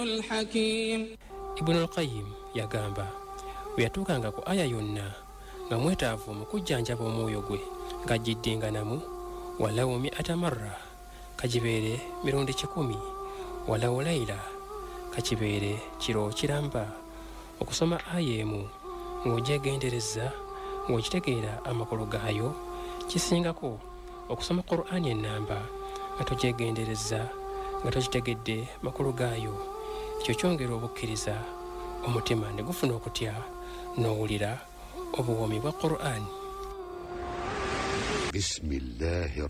الحكيم. Ibn al-Qayyim yagamba bwe yatuukanga ku aya yonna nga mwetaavu mu kujjanjaba omwoyo gwe ng'agiddinganamu walawo mi'ata marra kagibeere mirundi 100 walawo layla kakibeere kiro kiramba okusoma aya emu ng'ogyegendereza ng'okitegeera amakulu gaayo kisingako okusoma Qur'ani ennamba nga togyegendereza nga tokitegedde makulu gaayo. Ekyo kyongera obukkiriza omutima ne gufuna okutya n'owulira obuwoomi bwa Qur'ani. بسم الله